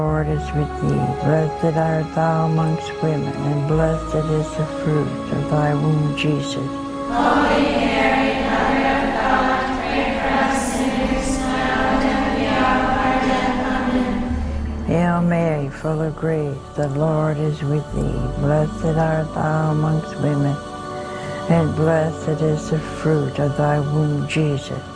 Lord is with thee. Blessed art thou amongst women, and blessed is the fruit of thy womb, Jesus. Holy Mary, Mother of God, pray for us sinners, now and at the hour of our death. Amen. Hail Mary, full of grace, the Lord is with thee. Blessed art thou amongst women, and blessed is the fruit of thy womb, Jesus.